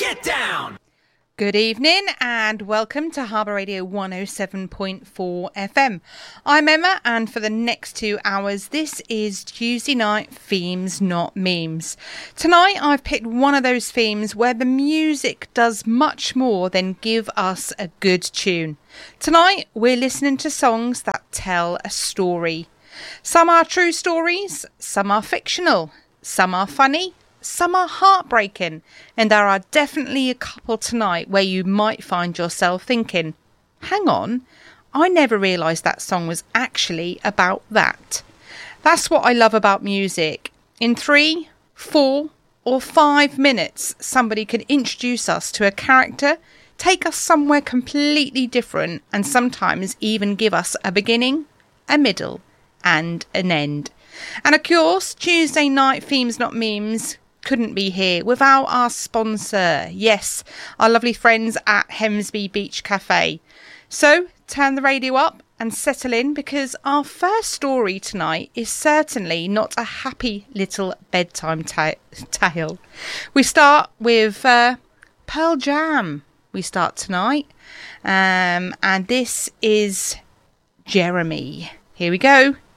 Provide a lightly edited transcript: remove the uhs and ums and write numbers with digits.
Get down! Good evening and welcome to Harbour Radio 107.4 FM. I'm Emma, and for the next 2 hours this is Tuesday Night Themes Not Memes. Tonight I've picked one of those themes where the music does much more than give us a good tune. Tonight we're listening to songs that tell a story. Some are true stories, some are fictional, some are funny, some are heartbreaking, and there are definitely a couple tonight where you might find yourself thinking, hang on, I never realised that song was actually about that. That's what I love about music. In 3, 4 or 5 minutes, somebody can introduce us to a character, take us somewhere completely different, and sometimes even give us a beginning, a middle and an end. And of course, Tuesday Night Themes Not Memes couldn't be here without our sponsor. Yes, our lovely friends at Hemsby Beach Cafe. So turn the radio up and settle in, because our first story tonight is certainly not a happy little bedtime tale. We start with Pearl Jam. We start tonight, and this is Jeremy. Here we go.